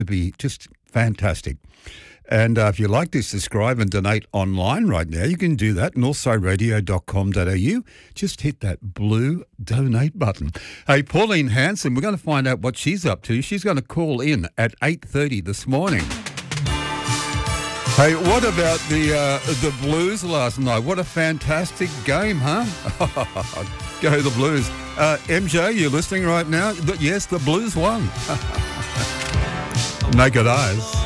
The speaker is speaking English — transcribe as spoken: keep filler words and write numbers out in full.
It'd be just fantastic. And uh, if you'd like to subscribe and donate online right now, you can do that, northside radio dot com dot a u. Just hit that blue donate button. Hey, Pauline Hanson, we're going to find out what she's up to. She's going to call in at eight thirty this morning. Hey, what about the uh, the Blues last night? What a fantastic game, huh? Go the Blues. Uh, M J, you listening right now? Yes, the Blues won. Naked Eyes.